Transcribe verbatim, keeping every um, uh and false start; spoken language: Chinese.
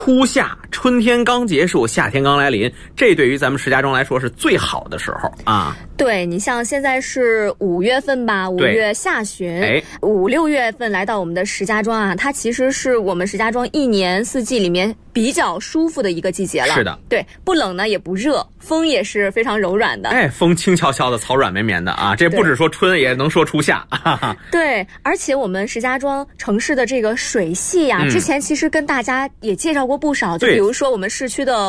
初夏，春天刚结束，夏天刚来临，这对于咱们石家庄来说是最好的时候啊。 对，你像现在是五月份吧，五月下旬，哎，五六月份来到我们的石家庄啊，它其实是我们石家庄一年四季里面比较舒服的一个季节了。 是的， 对，不冷呢也不热，风也是非常柔软的。 哎，风轻悄悄的，草软绵绵的啊，这不只说春，也能说初夏。哈哈。 对，而且我们石家庄城市的这个水系呀、啊嗯，之前其实跟大家也介绍过不少，就比如说我们市区的